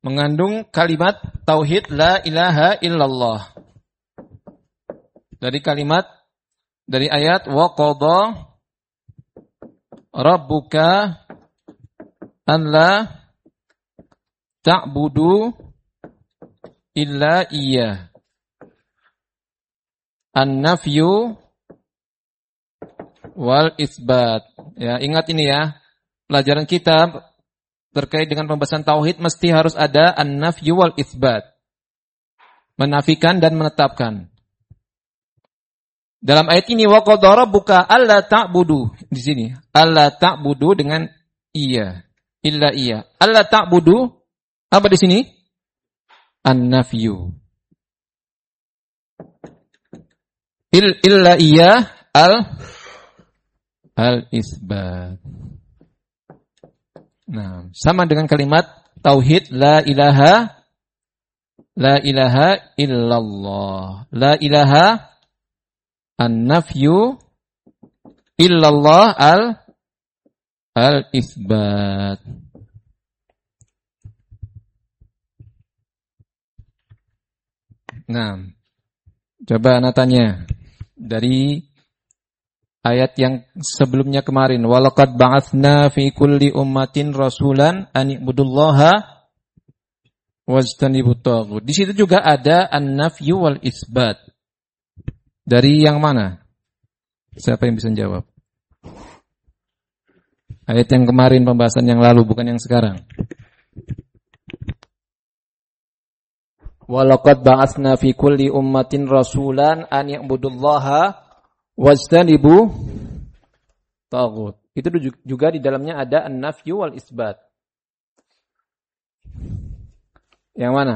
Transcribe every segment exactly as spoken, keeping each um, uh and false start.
mengandung kalimat tauhid la ilaha illallah. Dari kalimat dari ayat wa qadha rabbuka an la ta'budu illa iyyah. An-nafyu wal isbat. Ya, ingat ini ya. Pelajaran kita terkait dengan pembahasan tauhid mesti harus ada an-nafyu wal isbat. Menafikan dan menetapkan. Dalam ayat ini wa qadara rabbuka alla ta'budu di sini. Alla ta'budu dengan iya, illa iya. Alla ta'budu apa di sini? An-nafyu. Il illa iya al al isbat. Nah, sama dengan kalimat tauhid la ilaha la ilaha illallah. La ilaha an-nafyu illallah al al-isbat. Nah, coba anatanya dari ayat yang sebelumnya kemarin. Walaqad ba'atsna fi kulli ummatin rasulan an ibudullaha wajtanibut taghut. Di situ juga ada an-nafyu wal isbat. Dari yang mana? Siapa yang bisa jawab? Ayat yang kemarin, pembahasan yang lalu, bukan yang sekarang. Walaqad ba'atsna fi kulli ummatin rasulan an ya'budullaha wajtanibu taghut. Itu juga di dalamnya ada an-nafyu wal isbat. Yang mana?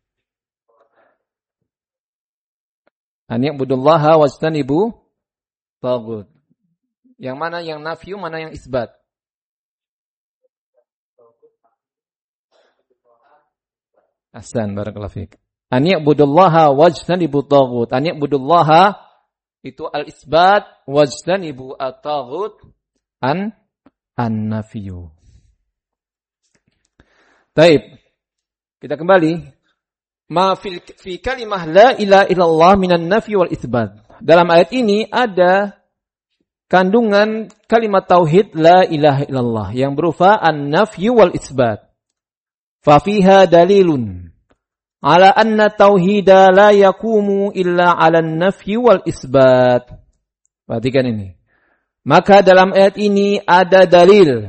An ya'budullaha wajtanibu taghut. Yang mana yang nafyu, mana yang isbat? Ahsan, barakallahu fiik. An ya'budullaha wajtanibu taghut. An ya'budullaha itu al-isbat, wajtanibu at-taghut an an-nafyu. Baik. Kita kembali. Ma fil fi kalimah la ilaha illallah minan nafyi wal isbat. Dalam ayat ini ada kandungan kalimat tauhid la ilaha illallah yang berupa an-nafyu wal isbat. Fa fiha dalilun ala anna tauhida la yaqumu illa 'ala an-nafyi wal isbat. Perhatikan ini. Maka dalam ayat ini ada dalil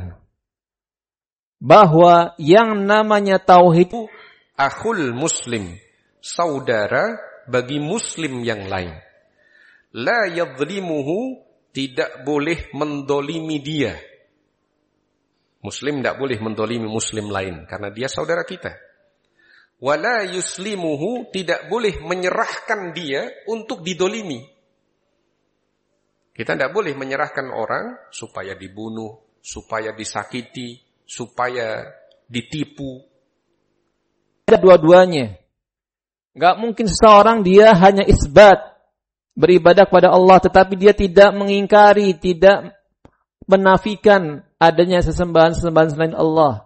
bahwa yang namanya tauhid akhul muslim, saudara bagi muslim yang lain. La yadhlimuhu, tidak boleh mendolimi dia. Muslim tidak boleh mendolimi muslim lain karena dia saudara kita. Wala yuslimuhu, tidak boleh menyerahkan dia untuk didolimi. Kita tidak boleh menyerahkan orang supaya dibunuh, supaya disakiti, supaya ditipu. Ada dua-duanya. Enggak mungkin seseorang dia hanya isbat, beribadah kepada Allah, tetapi dia tidak mengingkari, tidak menafikan adanya sesembahan-sesembahan selain Allah.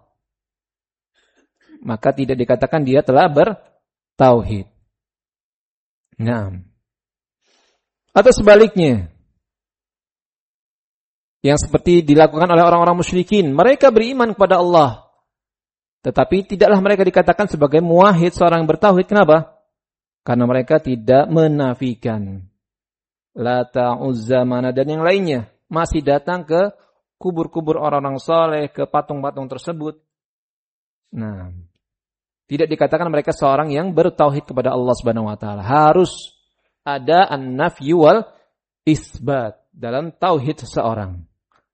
Maka tidak dikatakan dia telah bertauhid. Nah. Atau sebaliknya. Yang seperti dilakukan oleh orang-orang musyrikin. Mereka beriman kepada Allah. Tetapi tidaklah mereka dikatakan sebagai muwahhid, seorang yang bertauhid. Kenapa? Karena mereka tidak menafikan Lata, Uzza, Mana dan yang lainnya. Masih datang ke kubur-kubur orang-orang saleh, ke patung-patung tersebut. Nah, tidak dikatakan mereka seorang yang bertauhid kepada Allah Subhanahu wa taala. Harus ada an-nafyu wal isbat dalam tauhid seseorang.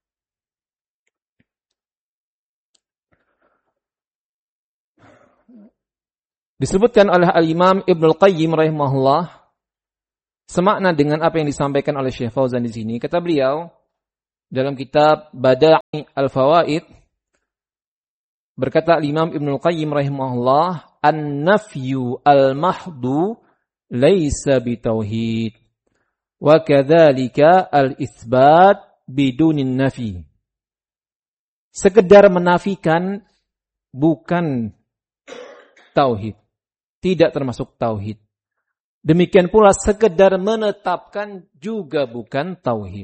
Disebutkan oleh Al-Imam Ibnul Qayyim rahimahullah semakna dengan apa yang disampaikan oleh Syekh Fauzan di sini. Kata beliau dalam kitab Bada'i Al-Fawaid, berkata Al-Imam Ibnul Qayyim rahimahullah, an-nafyu al-mahdu laisa bitauhid wa kadzalika al-itsbat bidunin nafi. Sekedar menafikan bukan tauhid. Tidak termasuk tauhid. Demikian pula sekedar menetapkan juga bukan tauhid.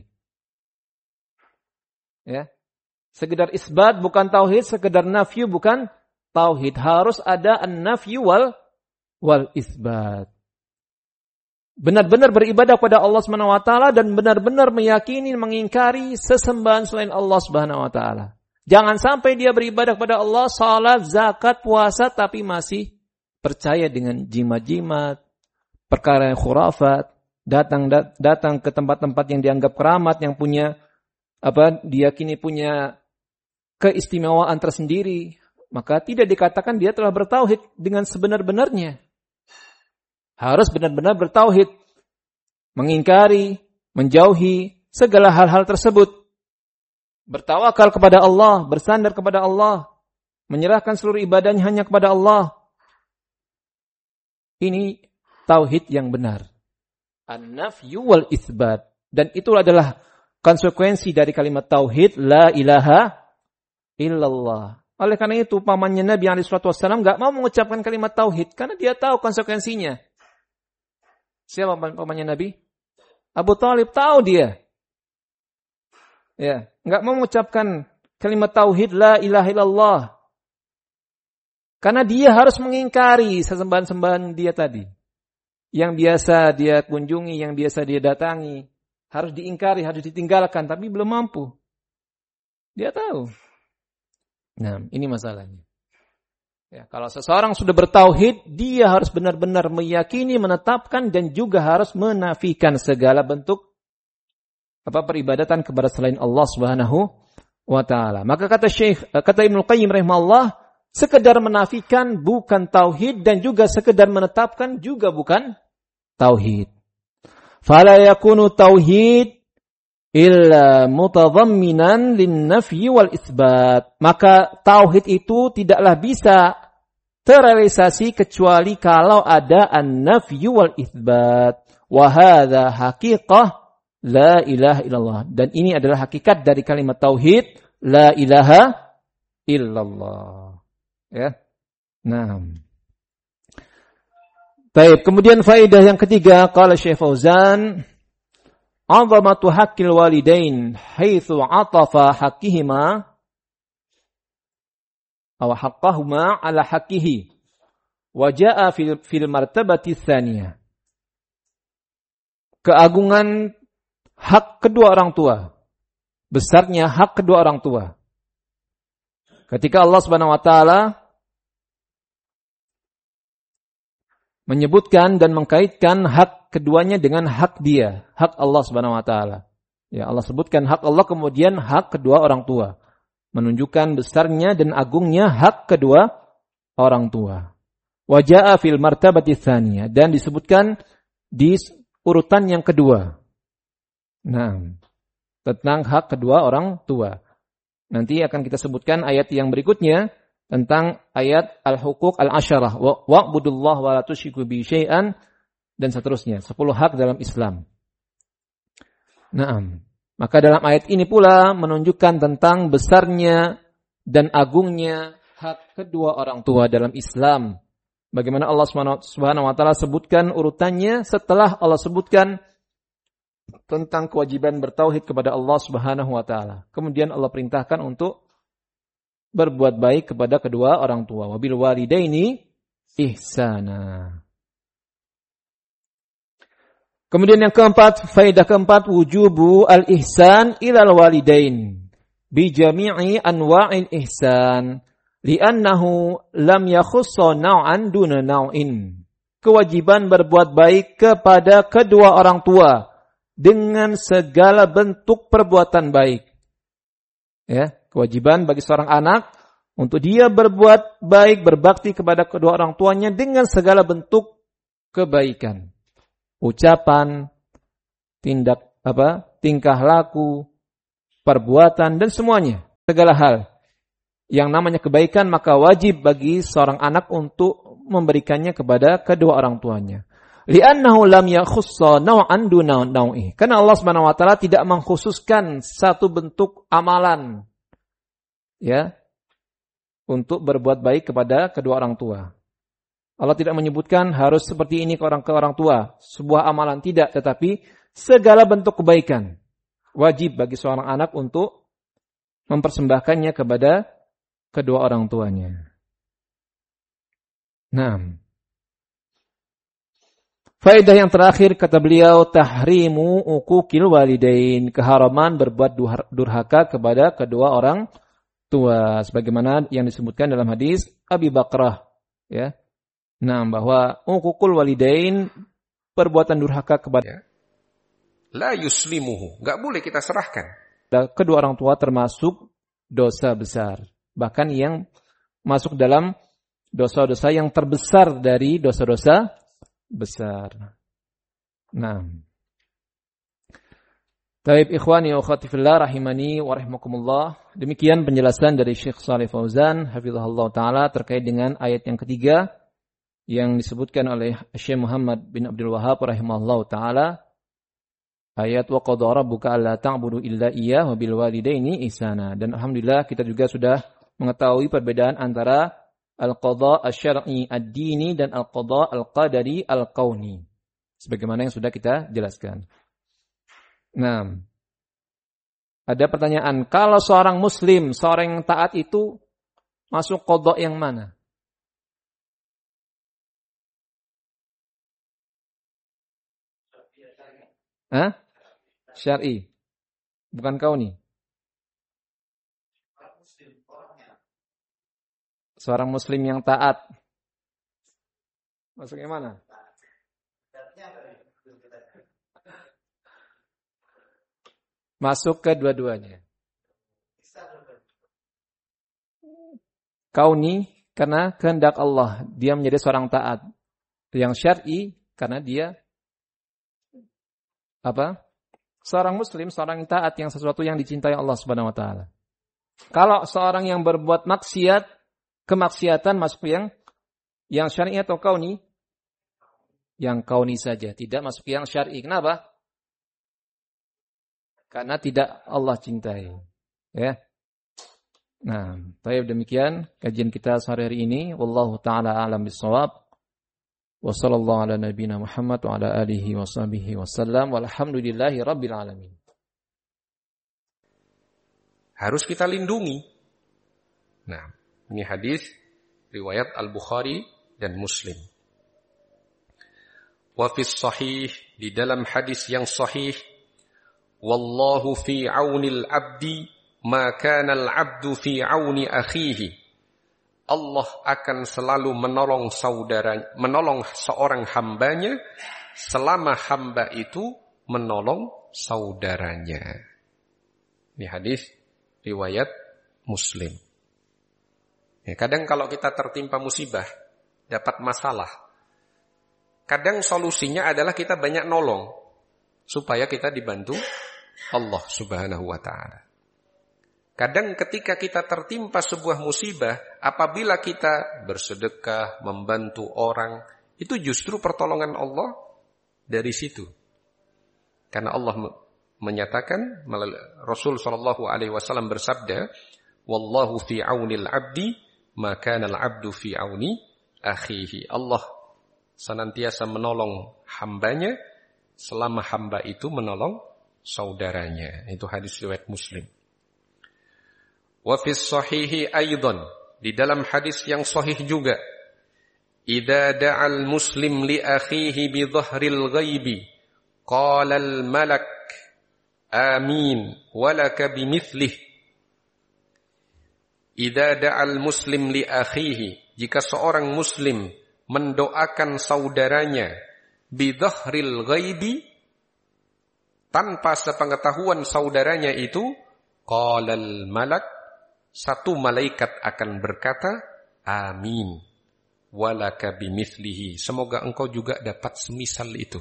Ya. Sekedar isbat bukan tauhid, sekedar nafyu bukan tauhid. Harus ada an-nafyu wal wal isbat. Benar-benar beribadah pada Allah Subhanahu wa taala dan benar-benar meyakini mengingkari sesembahan selain Allah Subhanahu wa taala. Jangan sampai dia beribadah kepada Allah, salat, zakat, puasa tapi masih percaya dengan jimat-jimat, perkara yang khurafat, datang datang ke tempat-tempat yang dianggap keramat, yang punya apa diyakini punya keistimewaan tersendiri, maka tidak dikatakan dia telah bertauhid dengan sebenar-benarnya. Harus benar-benar bertauhid, mengingkari, menjauhi segala hal-hal tersebut. Bertawakal kepada Allah, bersandar kepada Allah, menyerahkan seluruh ibadahnya hanya kepada Allah. Ini tauhid yang benar. An-nafyu wal itsbat. Dan itu adalah konsekuensi dari kalimat tauhid, la ilaha illallah. Oleh karena itu, pamannya Nabi shallallahu alaihi wasallam enggak mau mengucapkan kalimat tauhid karena dia tahu konsekuensinya. Siapa pamannya Nabi? Abu Thalib, tahu dia. Ya, enggak mau mengucapkan kalimat tauhid la ilaha illallah. Karena dia harus mengingkari sesembahan-sembahan dia tadi. Yang biasa dia kunjungi, yang biasa dia datangi, harus diingkari, harus ditinggalkan, tapi belum mampu. Dia tahu. Nah, ini masalahnya. Ya, kalau seseorang sudah bertauhid, dia harus benar-benar meyakini, menetapkan, dan juga harus menafikan segala bentuk apa peribadatan kepada selain Allah Subhanahu wa taala. Maka kata Syekh, kata Ibnu Qayyim rahimahullah, sekedar menafikan bukan tauhid dan juga sekedar menetapkan juga bukan tauhid. Fala yakunu tauhid illa mutadhamminan lin-nafyi wal isbat. Maka tauhid itu tidaklah bisa terrealisasi kecuali kalau ada an-nafyu wal isbat. Wa hadza haqiqah la ilaha illallah. Dan ini adalah hakikat dari kalimat tauhid la ilaha illallah. Ya. Nah. Baik, kemudian faedah yang ketiga, qala Syekh Fauzan, 'azamatu haqqil walidain haitsu 'atafa haqqihima aw haqqahuma 'ala haqqihi wa jaa'a fil fil martabati tsaniyah. Keagungan hak kedua orang tua. Besarnya hak kedua orang tua. Ketika Allah Subhanahu wa taala menyebutkan dan mengkaitkan hak keduanya dengan hak dia, hak Allah Subhanahu wa taala. Ya, Allah sebutkan hak Allah kemudian hak kedua orang tua. Menunjukkan besarnya dan agungnya hak kedua orang tua. Wa jaa'a fil martabati tsaniyah, dan disebutkan di urutan yang kedua. Nah, tentang hak kedua orang tua. Nanti akan kita sebutkan ayat yang berikutnya tentang ayat al-huquq al-asyarah. Wa'budullaha wa la tusyriku bihi syai'an dan seterusnya. Sepuluh hak dalam Islam. Nah, maka dalam ayat ini pula menunjukkan tentang besarnya dan agungnya hak kedua orang tua dalam Islam. Bagaimana Allah Subhanahu wa taala sebutkan urutannya setelah Allah sebutkan tentang kewajiban bertauhid kepada Allah Subhanahu wa taala. Kemudian Allah perintahkan untuk berbuat baik kepada kedua orang tua. Wabil walidaini ihsana. Kemudian yang keempat, faedah keempat, wujubu al-ihsan ilal walidain bi jami'i anwa'il ihsan li'annahu lam yakhussa naw'an duna naw'in. Kewajiban berbuat baik kepada kedua orang tua dengan segala bentuk perbuatan baik. Ya, kewajiban bagi seorang anak untuk dia berbuat baik, berbakti kepada kedua orang tuanya dengan segala bentuk kebaikan. Ucapan, tindak apa? Tingkah laku, perbuatan dan semuanya, segala hal yang namanya kebaikan maka wajib bagi seorang anak untuk memberikannya kepada kedua orang tuanya. Li'annahu lam yakhussa naw'an duna naw'i. Karena Allah Subhanahu wa taala tidak mengkhususkan satu bentuk amalan ya untuk berbuat baik kepada kedua orang tua. Allah tidak menyebutkan harus seperti ini ke orang ke orang tua, sebuah amalan tidak, tetapi segala bentuk kebaikan wajib bagi seorang anak untuk mempersembahkannya kepada kedua orang tuanya. Nah, faedah yang terakhir kata beliau, tahrimu uquqil walidain, keharaman berbuat durhaka kepada kedua orang tua, sebagaimana yang disebutkan dalam hadis Abi Bakrah, ya. Nah, bahwa uququl walidain, perbuatan durhaka kepada la yuslimuhu, enggak boleh kita serahkan. Kedua orang tua termasuk dosa besar, bahkan yang masuk dalam dosa-dosa yang terbesar dari dosa-dosa besar. Nah, taib ikhwani wa akhwati fillah rahimani wa rahimakumullah. Demikian penjelasan dari Syekh Shalih Fauzan hafizahullah taala terkait dengan ayat yang ketiga yang disebutkan oleh Syekh Muhammad bin Abdul Wahhab rahimahullah taala, ayat wa qadara rabbuka alla ta'budu illa iyyah wa bil walidaini ihsana. Dan alhamdulillah kita juga sudah mengetahui perbedaan antara al-qadha asy-syar'i ad-dini dan al-qadha al-qadari al-kauni, sebagaimana yang sudah kita jelaskan. Nah, ada pertanyaan, kalau seorang muslim, seorang yang taat itu masuk qadha yang mana? Hah? Syar'i, bukan kauni. Seorang muslim yang taat masuk yang mana? Masuk ke dua-duanya. Kauni karena kehendak Allah, dia menjadi seorang taat. Yang syar'i karena dia apa? Seorang muslim, seorang yang taat, yang sesuatu yang dicintai Allah Subhanahu wa taala. Kalau seorang yang berbuat maksiat, kemaksiatan masuk yang yang syar'i atau kauni? Yang kauni saja, tidak masuk yang syar'i. Kenapa? Karena tidak Allah cintai. Ya. Nah, baik, demikian kajian kita sore hari ini. Wallahu taala a'lam bissawab. Wa sallallahu ala nabiyyina Muhammad wa ala alihi wa sahbihi wasallam walhamdulillahi rabbil alamin. Harus kita lindungi. Nah, ini hadis riwayat Al-Bukhari dan Muslim. Wa fis sahih, di dalam hadis yang sahih, wallahu fi aunil abdi ma kana al-abdu fi auni akhihi. Allah akan selalu menolong saudara, menolong seorang hambanya selama hamba itu menolong saudaranya. Ini hadis riwayat Muslim. Ya, kadang kalau kita tertimpa musibah, dapat masalah, kadang solusinya adalah kita banyak nolong supaya kita dibantu Allah Subhanahu wa taala. Kadang ketika kita tertimpa sebuah musibah, apabila kita bersedekah, membantu orang, itu justru pertolongan Allah dari situ. Karena Allah menyatakan, Rasul sallallahu alaihi wasallam bersabda, wallahu fi aunil abdi, maka kanal abdu fi auni akhihi. Allah senantiasa menolong hambanya selama hamba itu menolong saudaranya. Itu hadis riwayat Muslim. Wa fis sahihi aidan, di dalam hadis yang sahih juga, idza da'al muslim li akhihi bi dhahril ghaibi qala al malak amin wa laka bimithlihi. Idza da'al muslim li akhihi, jika seorang muslim mendoakan saudaranya bi dhahril ghaibi, tanpa sepengetahuan saudaranya itu, qala al malak, satu malaikat akan berkata, amin, walaka bimithlihi, semoga engkau juga dapat semisal itu.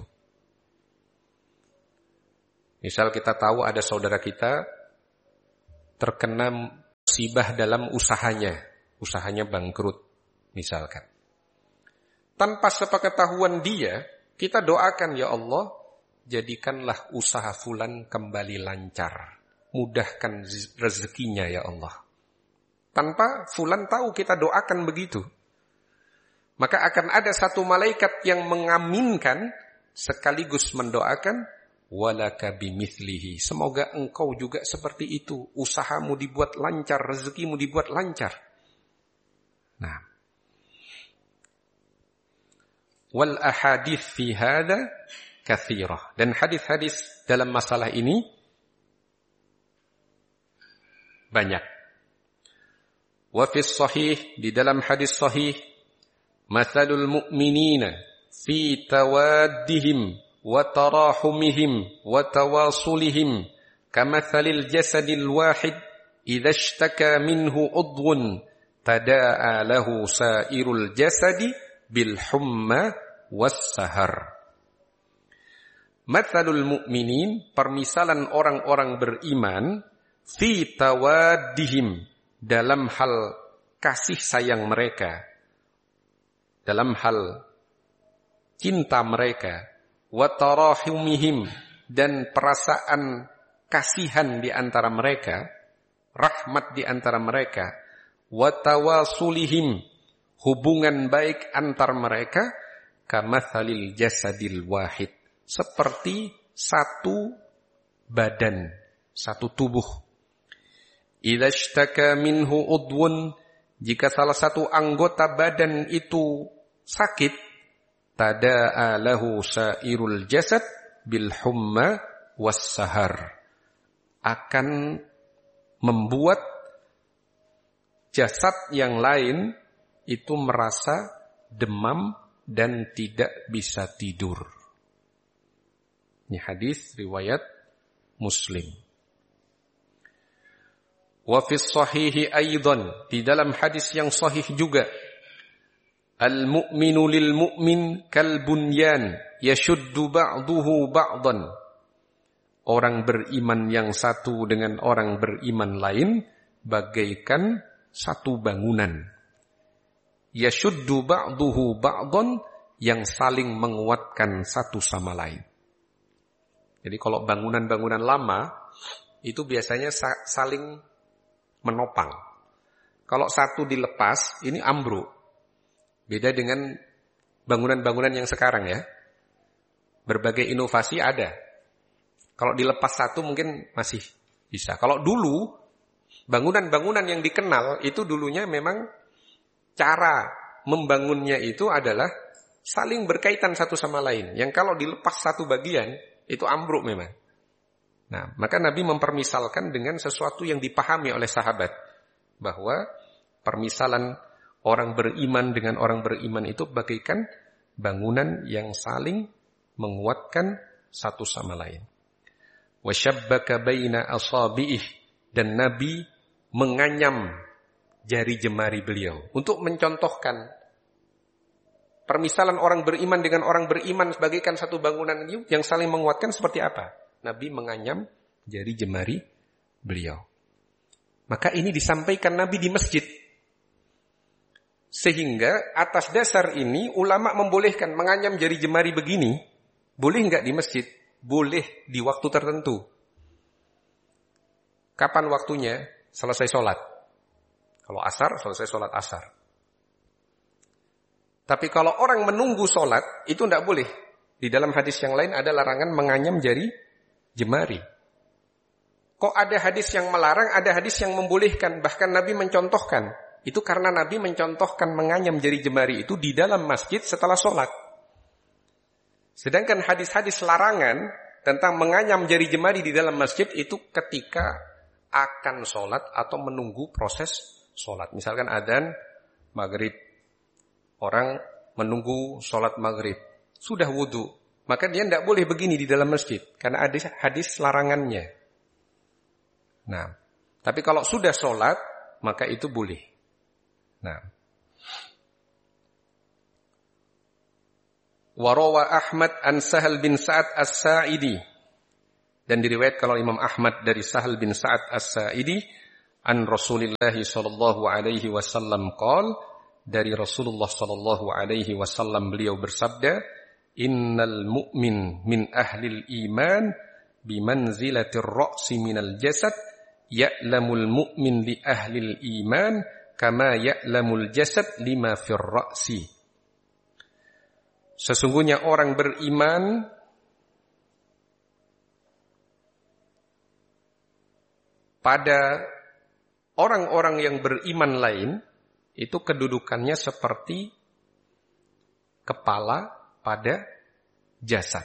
Misal kita tahu ada saudara kita terkena musibah dalam usahanya, usahanya bangkrut misalkan. Tanpa sepengetahuan dia, kita doakan, ya Allah, jadikanlah usaha fulan kembali lancar, mudahkan rezekinya ya Allah. Tanpa fulan tahu, kita doakan begitu. maka akan ada satu malaikat yang mengaminkan sekaligus mendoakan, walaka bimithlihi. Semoga engkau juga seperti itu. Usahamu dibuat lancar, rezekimu dibuat lancar. Nah. Wal ahadits fi hadza katsirah. Dan hadis-hadis dalam masalah ini banyak. Wa fi sahih, di dalam hadis sahih, mathalul mu'minina fi tawaddihim wa tarahumihim wa tawasulihim kamathalil jasadil wahid idza ishtaka minhu udhun tada'a lahu sairul jasadi bil humma was sahar. Mathalul mu'minin, permisalan orang-orang beriman, fi tawaddihim, dalam hal kasih sayang mereka, dalam hal cinta mereka, wa tarahumihim, dan perasaan kasihan di antara mereka, rahmat di antara mereka, wa tawasulihim, hubungan baik antar mereka, kamathalil jasadil wahid, seperti satu badan, satu tubuh. Idza ishtaka minhu udwun, jika salah satu anggota badan itu sakit, tada'a lahu sairul jasad bil humma was sahar, akan membuat jasad yang lain itu merasa demam dan tidak bisa tidur. Ini hadis riwayat Muslim. Wa fi sahihi aidan, di dalam hadis yang sahih juga, al-mu'minu lil mu'min kal bunyan yashuddu ba'duhu ba'dan. Orang beriman yang satu dengan orang beriman lain bagaikan satu bangunan. Yashuddu ba'duhu ba'dan, yang saling menguatkan satu sama lain. Jadi kalau bangunan-bangunan lama itu biasanya saling menopang. Kalau satu dilepas, ini ambruk. Beda dengan bangunan-bangunan yang sekarang ya. Berbagai inovasi ada. Kalau dilepas satu mungkin masih bisa. Kalau dulu, bangunan-bangunan yang dikenal itu dulunya memang cara membangunnya itu adalah saling berkaitan satu sama lain. Yang kalau dilepas satu bagian, itu ambruk memang. Nah, maka Nabi mempermisalkan dengan sesuatu yang dipahami oleh sahabat. Bahwa permisalan orang beriman dengan orang beriman itu bagaikan bangunan yang saling menguatkan satu sama lain. Wasyabbaka baina asabi'ih, dan Nabi menganyam jari jemari beliau untuk mencontohkan permisalan orang beriman dengan orang beriman sebagaikan satu bangunan yang saling menguatkan seperti apa. Nabi menganyam jari jemari beliau. Maka ini disampaikan Nabi di masjid. Sehingga atas dasar ini ulama membolehkan menganyam jari jemari begini. Boleh enggak di masjid? Boleh di waktu tertentu. Kapan waktunya? Selesai sholat. Kalau asar, selesai sholat asar. Tapi kalau orang menunggu sholat, itu tidak boleh. Di dalam hadis yang lain ada larangan menganyam jari jemari. Kok ada hadis yang melarang, ada hadis yang membolehkan. Bahkan Nabi mencontohkan. Itu karena Nabi mencontohkan menganyam jari jemari itu di dalam masjid setelah sholat. Sedangkan hadis-hadis larangan tentang menganyam jari jemari di dalam masjid itu ketika akan sholat atau menunggu proses sholat. Misalkan adzan maghrib. Orang menunggu sholat maghrib. Sudah wudu. Maka dia tidak boleh begini di dalam masjid. Karena ada hadis larangannya. Nah, tapi kalau sudah sholat, maka itu boleh. Nah. Warawa Ahmad an Sahal bin Sa'ad as-Sa'idi. Dan diriwayatkan kalau Imam Ahmad dari Sahal bin Sa'ad as-Sa'idi. An Rasulullah sallallahu alaihi wasallam qala, dari Rasulullah sallallahu alaihi wasallam beliau bersabda, innal mu'min min ahlil iman bimanzilatir ra'si minal jasad, ya'lamul mu'min li ahlil iman kama ya'lamul jasad lima fir ra'si. Sesungguhnya orang beriman pada orang-orang yang beriman lain itu kedudukannya seperti kepala pada jasad.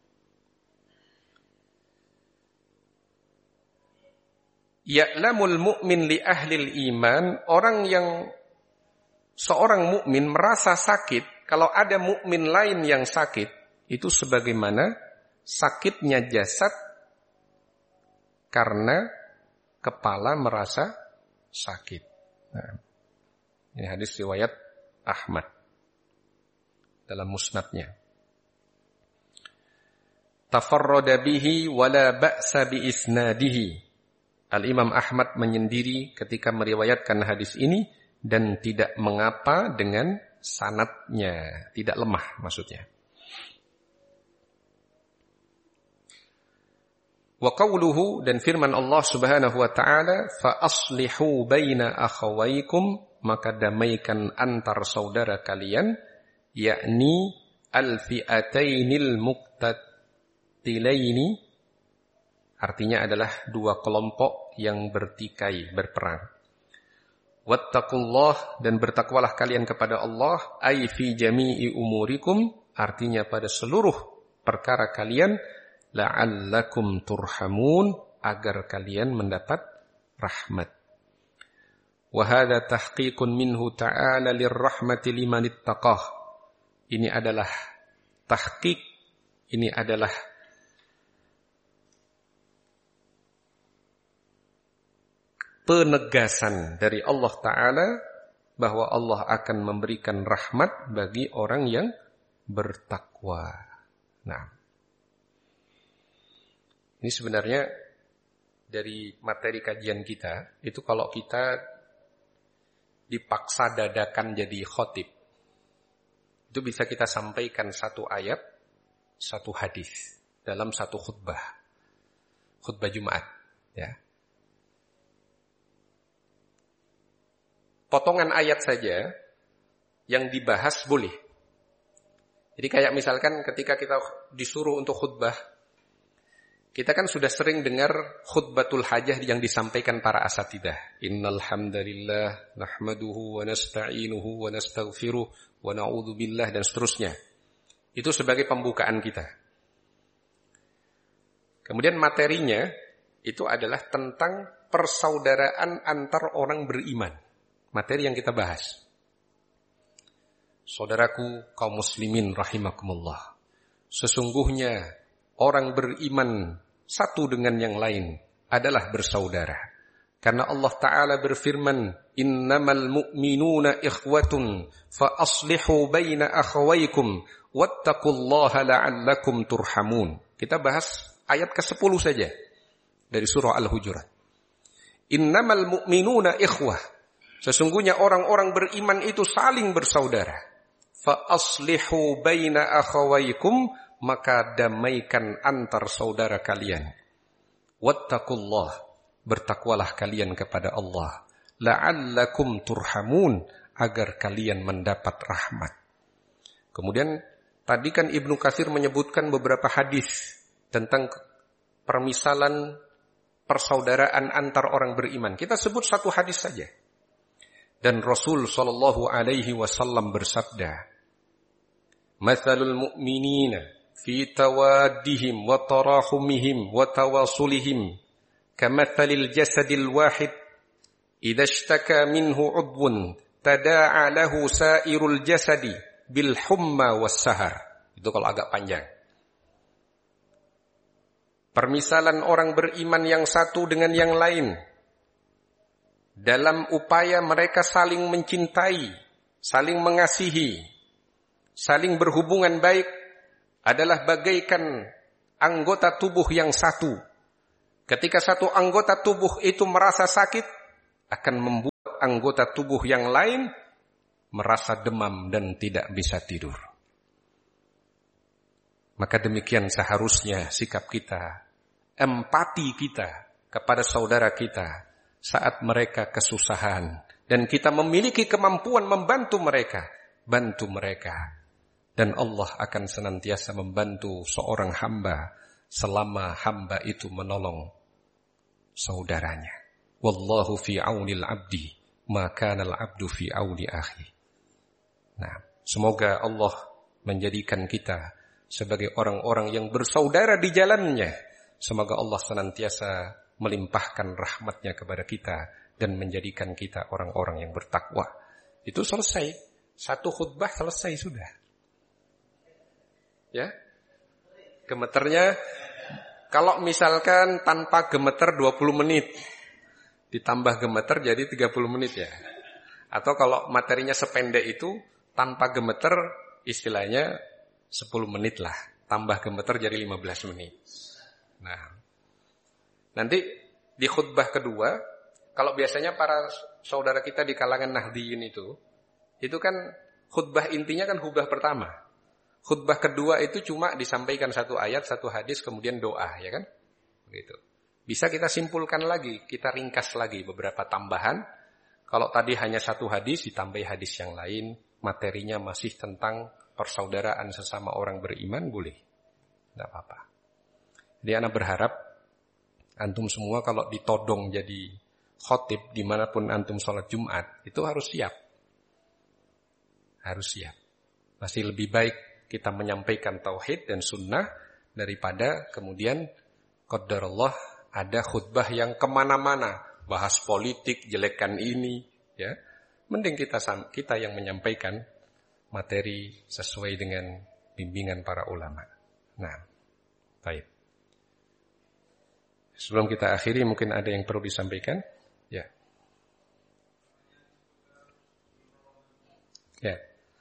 Ya'lamul mu'min li ahlil iman, orang yang seorang mukmin merasa sakit kalau ada mukmin lain yang sakit, itu sebagaimana sakitnya jasad karena kepala merasa sakit. Nah, ini hadis riwayat Ahmad dalam musnadnya. Tafarrada bihi wala ba'sa bi isnadihi. Al-Imam Ahmad menyendiri ketika meriwayatkan hadis ini dan tidak mengapa dengan sanadnya, tidak lemah maksudnya. Wa qawluhu, dan firman Allah Subhanahu wa taala, fa aslihu baina akhawaykum, maka damaikan antar saudara kalian, yakni al-fi'atainil muqtatilaini, artinya adalah dua kelompok yang bertikai, berperang. Wattaqullah, dan bertakwalah kalian kepada Allah, ay fi jami'i umurikum, artinya pada seluruh perkara kalian, la'allakum turhamun, agar kalian mendapat rahmat. Wa hadha tahqiqun minhu ta'ala lirrahmati liman ittaqah. Ini adalah tahqiq, ini adalah penegasan dari Allah Ta'ala bahwa Allah akan memberikan rahmat bagi orang yang bertakwa. Nah, ini sebenarnya dari materi kajian kita, itu kalau kita dipaksa dadakan jadi khotib, itu bisa kita sampaikan satu ayat, satu hadis dalam satu khutbah, khutbah Jumat, ya. Potongan ayat saja yang dibahas boleh. Jadi kayak misalkan ketika kita disuruh untuk khutbah, kita kan sudah sering dengar khutbatul hajah yang disampaikan para asatidah. Innal hamdalillah nahmaduhu wa nasta'inuhu wa nastaghfiruh wa na'udzu billah, dan seterusnya. Itu sebagai pembukaan kita. Kemudian materinya itu adalah tentang persaudaraan antar orang beriman. Materi yang kita bahas. Saudaraku kaum muslimin rahimakumullah. Sesungguhnya orang beriman satu dengan yang lain adalah bersaudara. Karena Allah Ta'ala berfirman, innamal mu'minuna ikhwatun fa aslihu baina akhawaykum wattaqullaha la'allakum turhamun. Kita bahas ayat kesepuluh saja dari surah Al-Hujurat. Innamal mu'minuna ikhwah. Sesungguhnya orang-orang beriman itu saling bersaudara. Fa aslihu baina akhawaykum, maka damaikan antar saudara kalian. Wattaqullah, bertakwalah kalian kepada Allah. La'allakum turhamun, agar kalian mendapat rahmat. Kemudian tadi kan Ibnu Katsir menyebutkan beberapa hadis tentang permisalan persaudaraan antar orang beriman. Kita sebut satu hadis saja. Dan Rasul sallallahu alaihi wasallam bersabda, "Matsalul mu'minina fi tawaddihim wa tarahumihim wa tawasulihim kamatsalil jasadil wahid idza ishtaka minhu 'udwun tada'a lahu sa'irul jasadi bil humma was sahar." Itu kalau agak panjang. Permisalan orang beriman yang satu dengan yang lain dalam upaya mereka saling mencintai, saling mengasihi, saling berhubungan baik adalah bagaikan anggota tubuh yang satu. Ketika satu anggota tubuh itu merasa sakit, akan membuat anggota tubuh yang lain merasa demam dan tidak bisa tidur. Maka demikian seharusnya sikap kita, empati kita kepada saudara kita saat mereka kesusahan, dan kita memiliki kemampuan membantu mereka, bantu mereka. Dan Allah akan senantiasa membantu seorang hamba selama hamba itu menolong saudaranya. Wallahu fi aunil abdi, ma kana al-abdu fi auni akhi. Nah, semoga Allah menjadikan kita sebagai orang-orang yang bersaudara di jalannya. Semoga Allah senantiasa melimpahkan rahmatnya kepada kita dan menjadikan kita orang-orang yang bertakwa. Itu selesai. Satu khutbah selesai sudah. Ya, gemeternya kalau misalkan tanpa gemeter dua puluh menit, ditambah gemeter jadi tiga puluh menit ya. Atau kalau materinya sependek itu, tanpa gemeter istilahnya sepuluh menit lah, tambah gemeter jadi lima belas menit. Nah, nanti di khutbah kedua, kalau biasanya para saudara kita di kalangan Nahdiyin itu, itu kan khutbah intinya kan khutbah pertama. Khutbah kedua itu cuma disampaikan satu ayat, satu hadis, kemudian doa, ya kan? Begitu. Bisa kita simpulkan lagi, kita ringkas lagi beberapa tambahan. Kalau tadi hanya satu hadis, ditambahi hadis yang lain, materinya masih tentang persaudaraan sesama orang beriman, boleh. Tidak apa-apa. Jadi anak berharap, antum semua kalau ditodong jadi khotib, dimanapun antum sholat Jumat, itu harus siap. Harus siap. Masih lebih baik kita menyampaikan tauhid dan sunnah daripada kemudian qadarullah ada khutbah yang kemana-mana, bahas politik, jelekan ini, ya. Mending kita kita yang menyampaikan materi sesuai dengan bimbingan para ulama. Nah, baik. Sebelum kita akhiri mungkin ada yang perlu disampaikan, ya. Ya.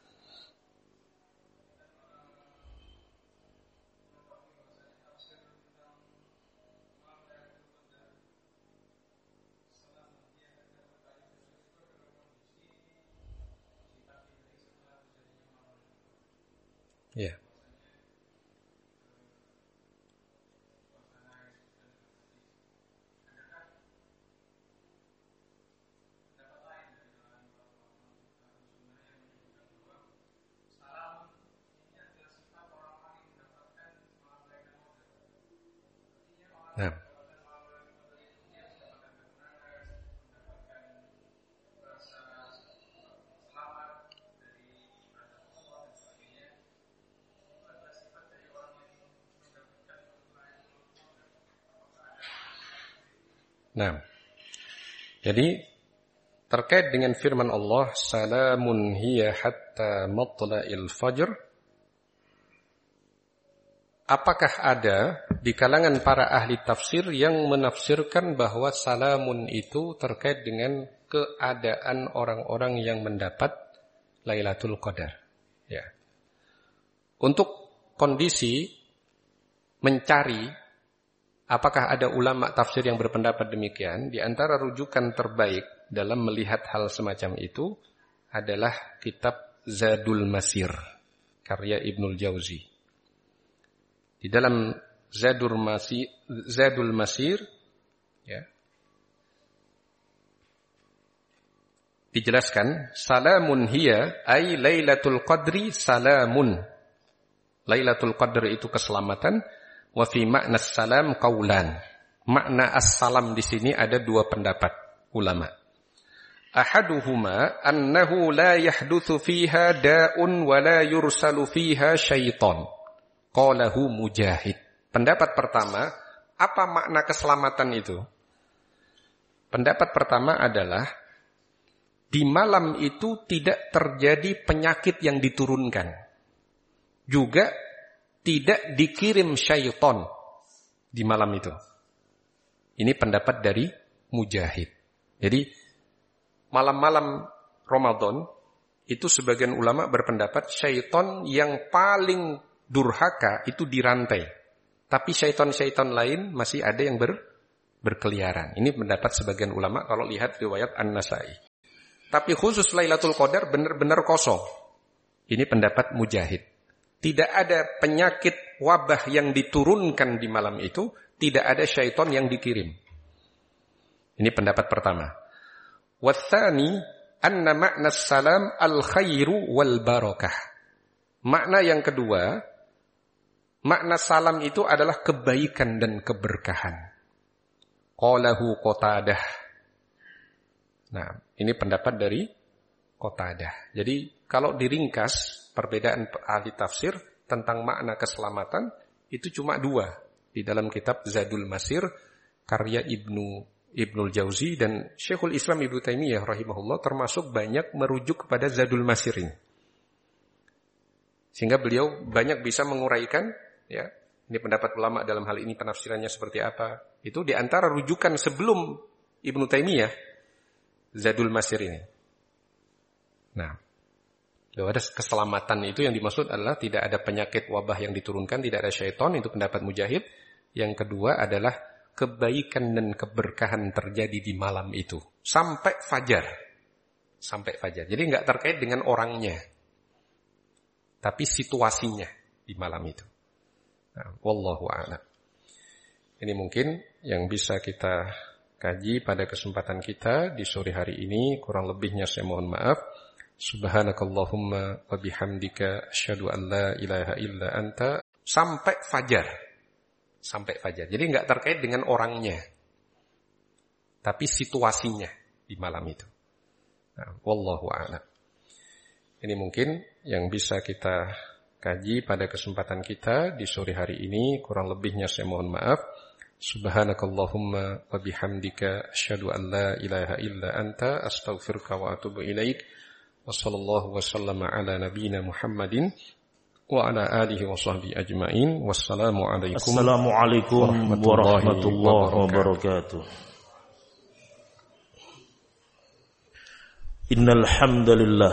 Ya. Nah. Nah, jadi terkait dengan firman Allah, salamun hiya hatta matla'il fajr. Apakah ada di kalangan para ahli tafsir yang menafsirkan bahwa salamun itu terkait dengan keadaan orang-orang yang mendapat Lailatul Qadar? Ya. Untuk kondisi mencari apakah ada ulama tafsir yang berpendapat demikian? Di antara rujukan terbaik dalam melihat hal semacam itu adalah kitab Zadul Masir, karya Ibnul Jauzi. Di dalam Zadul Masir, Zadul Masir ya, dijelaskan, salamun hiya ay Lailatul Qadri salamun. Lailatul Qadr itu keselamatan. Wa fi makna salam qaulan. Makna as-salam di sini ada dua pendapat ulama. Ahaduhuma annahu la yahdutsu fiha da'un wa la yursalu fiha syaitan. Qalahu Mujahid. Pendapat pertama, apa makna keselamatan itu? Pendapat pertama adalah di malam itu tidak terjadi penyakit yang diturunkan. Juga tidak dikirim syaitan di malam itu. Ini pendapat dari Mujahid. Jadi malam-malam Ramadan itu sebagian ulama berpendapat syaitan yang paling durhaka itu dirantai. Tapi syaitan-syaitan lain masih ada yang ber, berkeliaran. Ini pendapat sebagian ulama kalau lihat riwayat An-Nasai. Tapi khusus Lailatul Qadar benar-benar kosong. Ini pendapat Mujahid. Tidak ada penyakit wabah yang diturunkan di malam itu, tidak ada syaitan yang dikirim. Ini pendapat pertama. Watsani anna makna salam al khairu wal barakah. Makna yang kedua, makna salam itu adalah kebaikan dan keberkahan. Qalahu Qatadah. Nah, ini pendapat dari Qatadah. Jadi kalau diringkas perbedaan ahli tafsir tentang makna keselamatan itu cuma dua di dalam kitab Zadul Masir karya Ibnu Ibnul Jauzi, dan Syekhul Islam Ibnu Taimiyah rahimahullah termasuk banyak merujuk kepada Zadul Masir ini. Sehingga beliau banyak bisa menguraikan, ya, ini pendapat ulama dalam hal ini penafsirannya seperti apa. Itu di antara rujukan sebelum Ibnu Taimiyah Zadul Masir ini. Nah, bahwa ada keselamatan itu yang dimaksud adalah tidak ada penyakit wabah yang diturunkan, tidak ada syaitan, itu pendapat Mujahid. Yang kedua adalah kebaikan dan keberkahan terjadi di malam itu sampai fajar. Sampai fajar. Jadi enggak terkait dengan orangnya, tapi situasinya di malam itu. Nah, wallahu a'lam. Ini mungkin yang bisa kita kaji pada kesempatan kita di sore hari ini. Kurang lebihnya saya mohon maaf. Subhanakallahumma wa bihamdika asyhadu an la ilaha illa anta, sampai fajar. Sampai fajar. Jadi enggak terkait dengan orangnya, tapi situasinya di malam itu. Nah, wallahu a'lam. Ini mungkin yang bisa kita kaji pada kesempatan kita di sore hari ini. Kurang lebihnya saya mohon maaf. Subhanakallahumma wa bihamdika asyhadu an la ilaha illa anta astaghfiruka wa atubu ilaik. Wa sallallahu wa sallama ala nabiyyina Muhammadin wa ala alihi wa sahbihi ajma'in. Wassalamu alaikum Assalamualaikum warahmatullahi wabarakatuh. Innal hamdalillah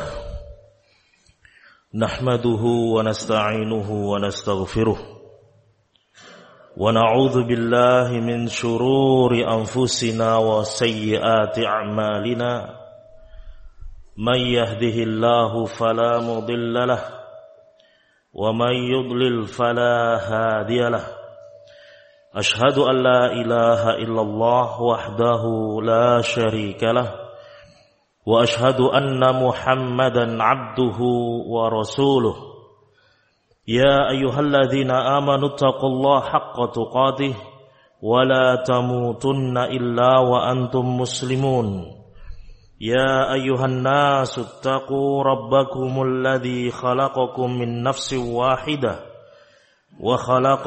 nahmaduhu wa nasta'inuhu wa nastaghfiruh wa na'udzu billahi min shururi anfusina wa sayyiati a'malina. Man yahdihillahu fala mudilla lahu wa man yudlil fala hadiya lahu. Ashhadu an la ilaha illallah wahdahu la syarika lahu wa ashhadu anna Muhammadan abduhu wa rasuluh. Ya ayyuhalladzina amanu taqullaha haqqa tuqatih wa la tamutunna illa wa antum muslimun. يا أيها الناس اتقوا ربكم الذي خلقكم من نفس واحدة وخلق